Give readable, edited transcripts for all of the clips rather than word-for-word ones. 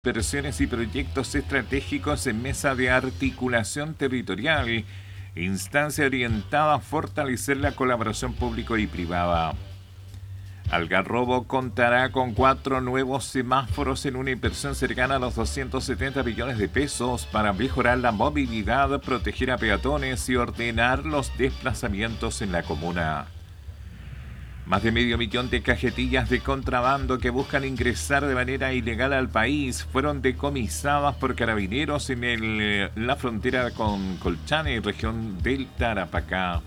Inversiones y proyectos estratégicos en mesa de articulación territorial, instancia orientada a fortalecer la colaboración público y privada. Algarrobo contará con 4 nuevos semáforos en una inversión cercana a los 270 millones de pesos para mejorar la movilidad, proteger a peatones y ordenar los desplazamientos en la comuna. Más de medio millón de cajetillas de contrabando que buscan ingresar de manera ilegal al país fueron decomisadas por carabineros en la frontera con Colchane, región del Tarapacá.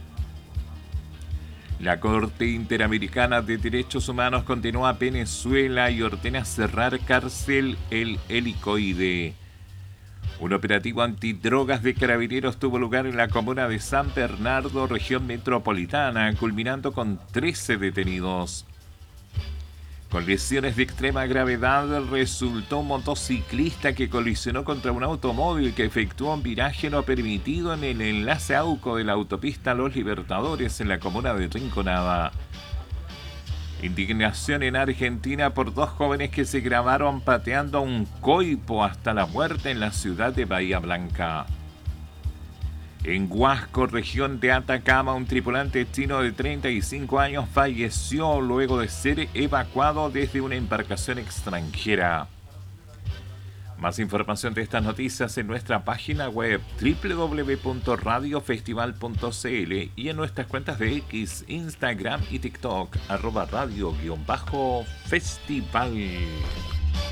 La Corte Interamericana de Derechos Humanos condenó a Venezuela y ordena cerrar cárcel El Helicoide. Un operativo antidrogas de carabineros tuvo lugar en la comuna de San Bernardo, región metropolitana, culminando con 13 detenidos. Con lesiones de extrema gravedad resultó un motociclista que colisionó contra un automóvil que efectuó un viraje no permitido en el enlace AUCO de la autopista Los Libertadores en la comuna de Rinconada. Indignación en Argentina por 2 jóvenes que se grabaron pateando a un coipo hasta la muerte en la ciudad de Bahía Blanca. En Huasco, región de Atacama, un tripulante chino de 35 años falleció luego de ser evacuado desde una embarcación extranjera. Más información de estas noticias en nuestra página web www.radiofestival.cl y en nuestras cuentas de X, Instagram y TikTok @radio_festival.